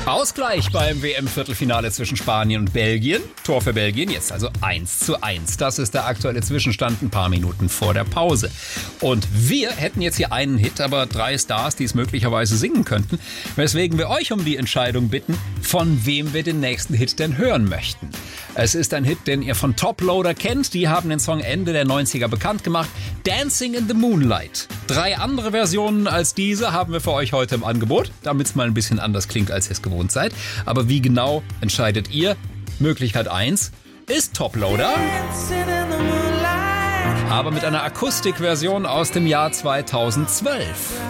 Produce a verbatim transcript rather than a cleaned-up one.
Ausgleich beim W M-Viertelfinale zwischen Spanien und Belgien. Tor für Belgien, jetzt also eins zu eins. Das ist der aktuelle Zwischenstand ein paar Minuten vor der Pause. Und wir hätten jetzt hier einen Hit, aber drei Stars, die es möglicherweise singen könnten, weswegen wir euch um die Entscheidung bitten, von wem wir den nächsten Hit denn hören möchten. Es ist ein Hit, den ihr von Toploader kennt. Die haben den Song Ende der neunziger bekannt gemacht. Dancing in the Moonlight. Drei andere Versionen als diese haben wir für euch heute im Angebot, damit es mal ein bisschen anders klingt, als ihr es gewohnt seid. Aber wie genau entscheidet ihr? Möglichkeit eins ist Toploader, aber mit einer Akustikversion aus dem Jahr zweitausendzwölf.